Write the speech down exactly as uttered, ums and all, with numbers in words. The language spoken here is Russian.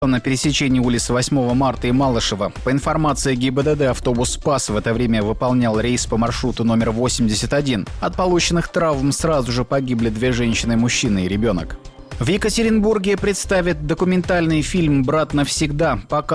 На пересечении улиц восьмого марта и Малышева. По информации ГИБДД, автобус «Спас» в это время выполнял рейс по маршруту номер восемьдесят один. От полученных травм сразу же погибли две женщины, мужчина и ребенок. В Екатеринбурге представят документальный фильм «Брат навсегда». Пока